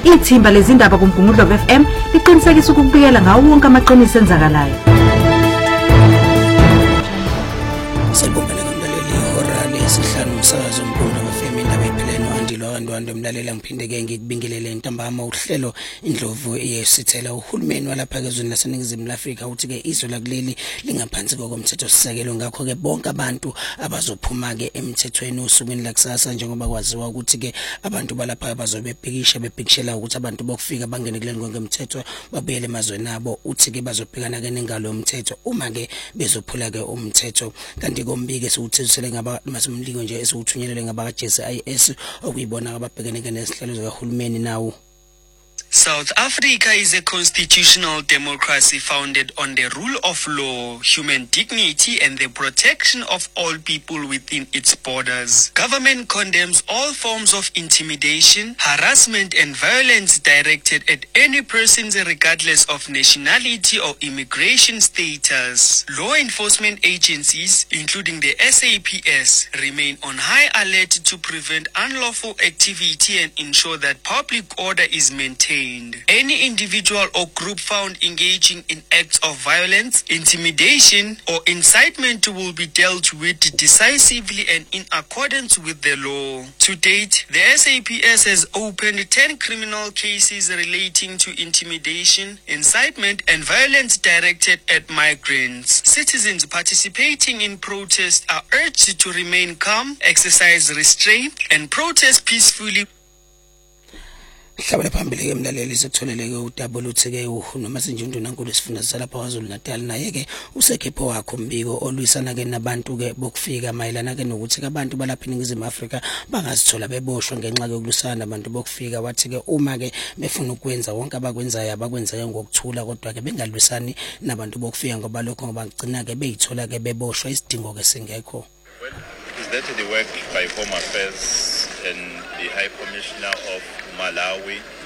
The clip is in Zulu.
Ithimba lezindaba kuMgungundlo FM liqinisekisa ukubikela ngawo wonke amaqiniso enzakalayo. Sibonga kumlaleli ihora lesihlanu umsakazo Mgungundlo FM indaba epheleno andilo umlalela ngiphinde ngikubingelele ntambama uhlelo indlovu yesithela uhulumeni walapha kezweni laseNingizimu Afrika uthi ke izwe lakuleli lingaphansi kokomthetho sisekelo ngakho ke bonke abantu abazophuma ke emthethweni usukwini lakusasa njengoba kwaziwa ukuthi ke abantu balapha bebhekishela ukuthi abantu bokufika bangene kuleli ngokomthetho babuyele emazweni abo uthi ke bazobhekana ke nengalo yomthetho uma ke bezophula ke umthetho kanti kombike siwuthethisele ngaba masumliko nje esiwuthunyelele ngaba JSIS okuyibona ababhekene nezihlalo zikahulumeni nawo. South Africa is a constitutional democracy founded on the rule of law, human dignity and the protection of all people within its borders. Government condemns all forms of intimidation, harassment and violence directed at any person regardless of nationality or immigration status. Law enforcement agencies, including the SAPS, remain on high alert to prevent unlawful activity and ensure that public order is maintained. Any individual or group found engaging in acts of violence, intimidation, or incitement will be dealt with decisively and in accordance with the law. To date, the SAPS has opened 10 criminal cases relating to intimidation, incitement, and violence directed at migrants. Citizens participating in protest are urged to remain calm, exercise restraint, and protest peacefully. Hlabela phambili ke mlaleli sekutholeleke udouble utheke noma sinjundu nankulu sifunda salapha kwaZulu Natal naye ke usekhepho wakho mbiko olwisana ke nabantu ke bokufika mayelana ke nokuthi abantu balapha eNingizimu Afrika bangazithola beboshwe ngenxa yokulwisana nabantu bokufika wathi ke uma ke befuna ukwenza wonke abakwenzayo abakwenzayo ngokuthula kodwa ke bengalwisani nabantu bokufika ngoba lokho ngoba ngicina ke beyithola ke beboshwa isidingo ke singekho. Is that the work by Home Affairs and the High Commissioner of Malawi